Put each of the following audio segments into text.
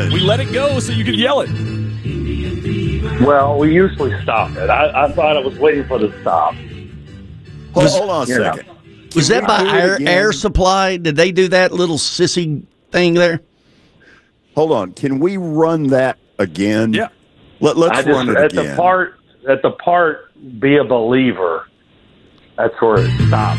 We let it go so you could yell it. Well, we usually stop it. I thought I was waiting for the stop. Hold on a second. Was that by Air Supply? Did they do that little sissy thing there? Hold on. Can we run that again? Yeah. Let's run it again. At the part, be a believer. That's where it stops.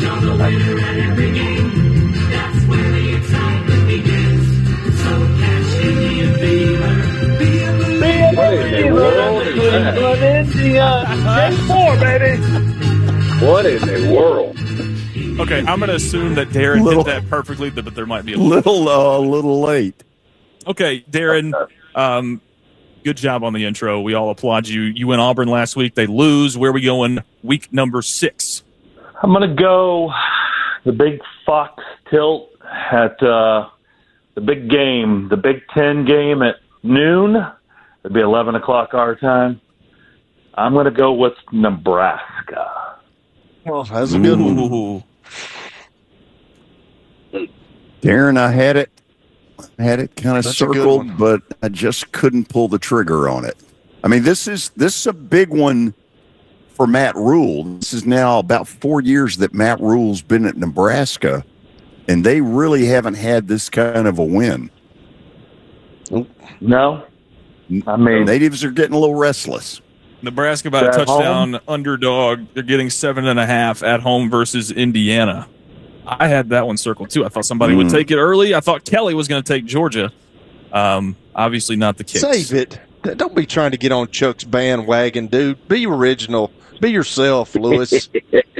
What in the world? Okay, I'm going to assume that Darren did that perfectly, but there might be a little late. Okay, Darren, good job on the intro. We all applaud you. You win Auburn last week. They lose. Where are we going week number 6? I'm going to go the Big Fox tilt at the big game, the Big Ten game at noon. It'll be 11 o'clock our time. I'm going to go with Nebraska. Well, that's a good one. Darren, I had it kind of circled, but I just couldn't pull the trigger on it. I mean, this is a big one for Matt Rule. This is now about 4 years that Matt Rule's been at Nebraska, and they really haven't had this kind of a win. No, I mean, natives are getting a little restless. Nebraska about a touchdown underdog. They're getting 7.5 at home versus Indiana. I had that one circled too. I thought somebody would take it early. I thought Kelly was going to take Georgia. Obviously not the case. Save it. Don't be trying to get on Chuck's bandwagon, dude. Be original. Be yourself, Lewis.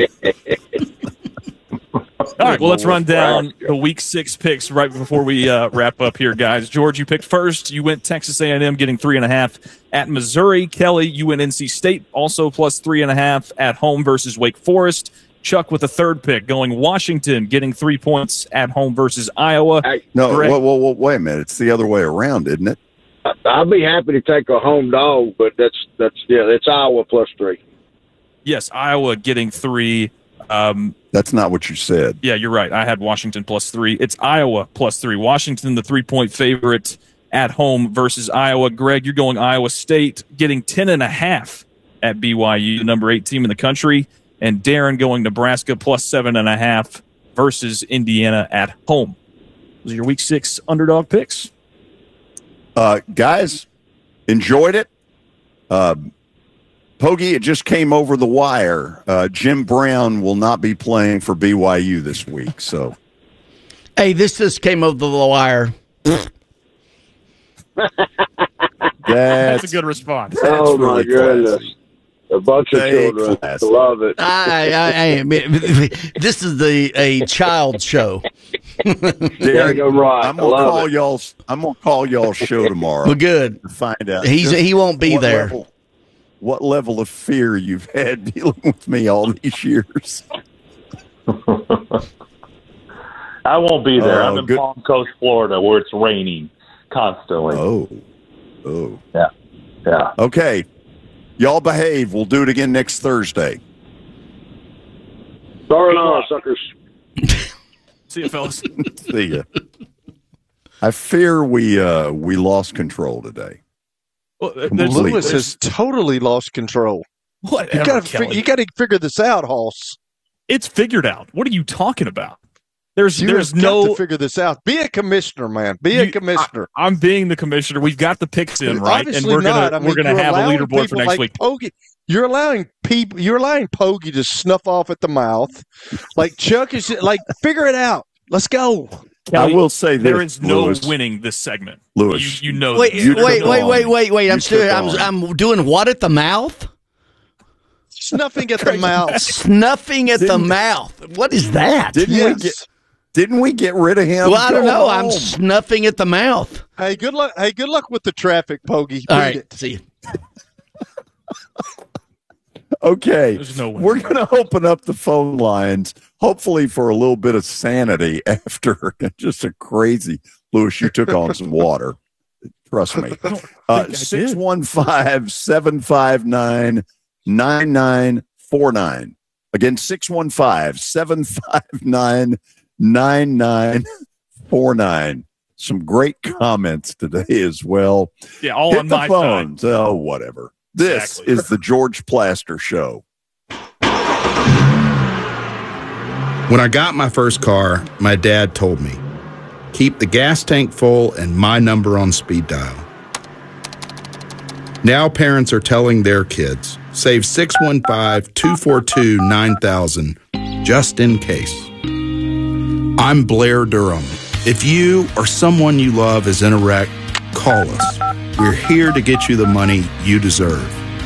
All right, well, let's run down the Week 6 picks right before we wrap up here, guys. George, you picked first. You went Texas A&M, getting 3.5 at Missouri. Kelly, you went NC State, also plus 3.5 at home versus Wake Forest. Chuck with the third pick, going Washington, getting 3 points at home versus Iowa. Wait a minute. It's the other way around, isn't it? I'll be happy to take a home dog, but it's Iowa plus 3. Yes, Iowa getting 3. That's not what you said. Yeah, you're right. I had Washington plus 3. It's Iowa plus 3. Washington, the 3-point favorite at home versus Iowa. Greg, you're going Iowa State, getting 10.5 at BYU, the number 8 team in the country. And Darren going Nebraska plus 7.5 versus Indiana at home. Those are your Week 6 underdog picks. Guys, enjoyed it. Pogie, it just came over the wire. Jim Brown will not be playing for BYU this week. So, hey, this just came over the wire. That's a good response. Oh, my goodness. A bunch of children. Love it. This is a child show. I'm gonna call y'all's show tomorrow. Well, good. To find out. He won't be there. What level of fear you've had dealing with me all these years? I won't be there. I'm in Palm Coast, Florida, where it's raining constantly. Oh. Yeah. Okay. Y'all behave. We'll do it again next Thursday. Sorry, no, suckers. See you, fellas. See ya. I fear we lost control today. Well, Lewis has totally lost control. Whatever, you got to figure this out, Hoss. It's figured out. What are you talking about? There's got no to figure this out. Be a commissioner, man. Be a commissioner. I'm being the commissioner. We've got the picks in right, obviously and we're gonna have a leaderboard for next week. Pogie, you're allowing Pogie to snuff off at the mouth. Like Chuck is like, figure it out. Let's go. Kelly, I will say there is no Lewis, winning this segment. Lewis, you know. Wait. I'm doing what at the mouth? Snuffing at the mouth. Snuffing at the mouth. What is that? Didn't we get rid of him? Well, I don't know. I'm snuffing at the mouth. Hey, good luck. Hey, good luck with the traffic, Pogie. All right. See you. Okay. No we're going to open up the phone lines, hopefully for a little bit of sanity after just a crazy. Lewis, you took on some water. Trust me. 615-759-9949. Again, 615-759-9949. Some great comments today as well. Yeah, all Hit on the my phones. side. Oh, whatever. This is the George Plaster Show. When I got my first car, my dad told me, keep the gas tank full and my number on speed dial. Now parents are telling their kids, save 615-242-9000 just in case. I'm Blair Durham. If you or someone you love is in a wreck, call us. We're here to get you the money you deserve.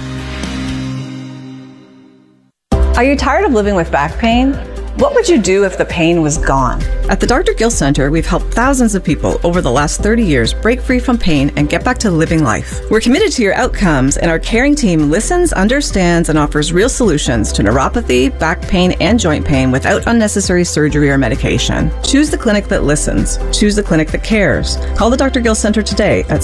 Are you tired of living with back pain? What would you do if the pain was gone? At the Dr. Gill Center, we've helped thousands of people over the last 30 years break free from pain and get back to living life. We're committed to your outcomes, and our caring team listens, understands, and offers real solutions to neuropathy, back pain, and joint pain without unnecessary surgery or medication. Choose the clinic that listens. Choose the clinic that cares. Call the Dr. Gill Center today at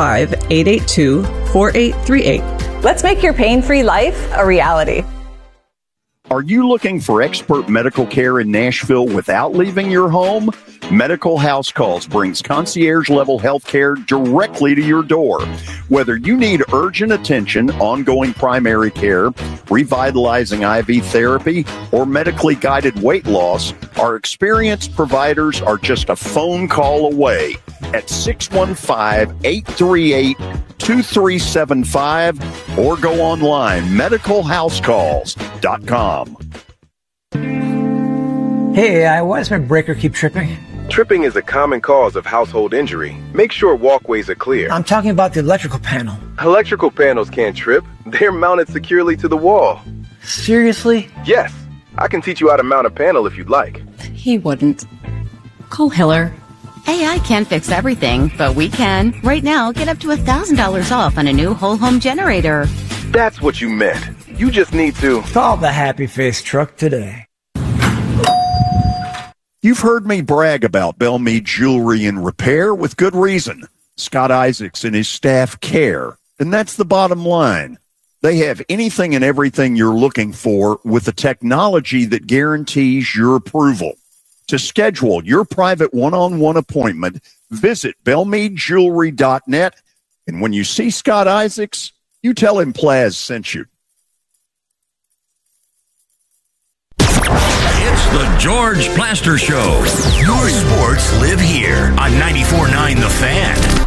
615-882-4838. Let's make your pain-free life a reality. Are you looking for expert medical care in Nashville without leaving your home? Medical House Calls brings concierge-level health care directly to your door. Whether you need urgent attention, ongoing primary care, revitalizing IV therapy, or medically guided weight loss, our experienced providers are just a phone call away at 615-838-2375 or go online, medicalhousecalls.com. Hey, why does my breaker keep tripping? Tripping is a common cause of household injury. Make sure walkways are clear. I'm talking about the electrical panel. Electrical panels can't trip. They're mounted securely to the wall. Seriously? Yes. I can teach you how to mount a panel if you'd like. He wouldn't. Call Hiller. AI can't fix everything, but we can. Right now, get up to $1,000 off on a new whole home generator. That's what you meant. You just need to call the Happy Face truck today. You've heard me brag about Belmead Jewelry and Repair with good reason. Scott Isaacs and his staff care, and that's the bottom line. They have anything and everything you're looking for with the technology that guarantees your approval. To schedule your private one-on-one appointment, visit BelmeadJewelry.net, and when you see Scott Isaacs, you tell him Plaz sent you. It's the George Plaster Show. Your sports live here on 94.9 The Fan.